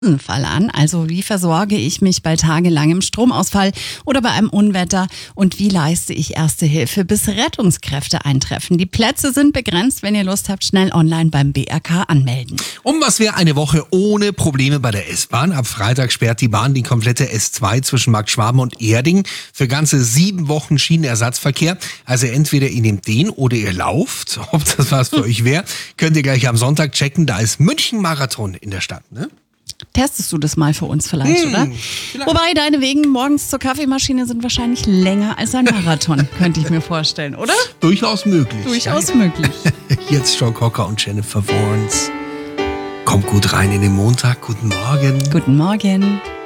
Fall an. Also wie versorge ich mich bei tagelangem Stromausfall oder bei einem Unwetter und wie leiste ich Erste Hilfe, bis Rettungskräfte eintreffen? Die Plätze sind begrenzt. Wenn ihr Lust habt, schnell online beim BRK anmelden. Was wäre eine Woche ohne Probleme bei der S-Bahn? Ab Freitag sperrt die Bahn die komplette S2 zwischen Markt Schwaben und Erding für ganze 7 Wochen Schienenersatzverkehr. Also entweder ihr nehmt den oder ihr lauft. Ob das was für euch wäre, könnt ihr gleich am Sonntag checken. Da ist München-Marathon in der Stadt, ne? Testest du das mal für uns vielleicht, oder? Vielleicht. Wobei deine Wegen morgens zur Kaffeemaschine sind wahrscheinlich länger als ein Marathon, könnte ich mir vorstellen, oder? Durchaus möglich. Durchaus möglich. Jetzt Joe Cocker und Jennifer Warnes. Kommt gut rein in den Montag. Guten Morgen. Guten Morgen.